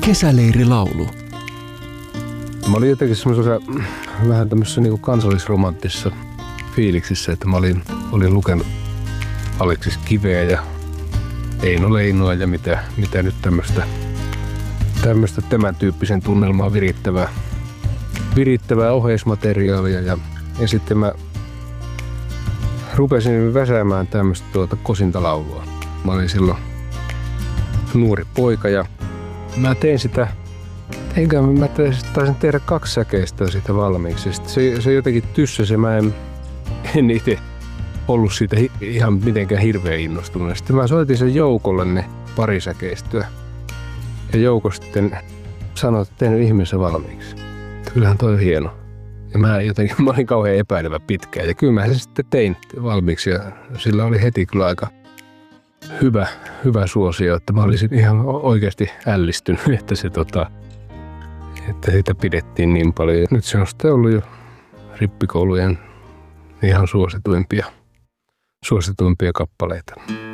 Kesäleirilaulu. Mä olin jotenkin semmoisessa vähän tämmöisessä niin kuin kansallisromanttisessa fiiliksissä, että mä olin lukenut Aleksis Kiveä ja Eino Leinoa ja mitä nyt tämmöistä tämän tyyppisen tunnelmaa virittävää oheismateriaalia ja sitten mä rupesin väsäämään tämmöistä kosintalaulua. Mä olin silloin nuori poika ja mä tein sitä. Mä taisin tehdä 2 säkeistä siitä valmiiksi. Se jotenkin tyssäsi. Mä en itse ollut siitä ihan mitenkään hirveän innostunut. Sitten mä soitin sen Joukolle ne 2 säkeistöä. Ja Jouko sitten sanoi, että tein ihmeessä valmiiksi. Kyllähän toi on hieno. Ja mä olin kauhean epäilevä pitkään. Ja kyllä mä sen sitten tein valmiiksi. Ja sillä oli heti kyllä aika hyvä suosio. Että mä olisin ihan oikeasti ällistynyt, että sitä pidettiin niin paljon. Nyt se on sitten ollut jo rippikoulujen ihan suosituimpia kappaleita.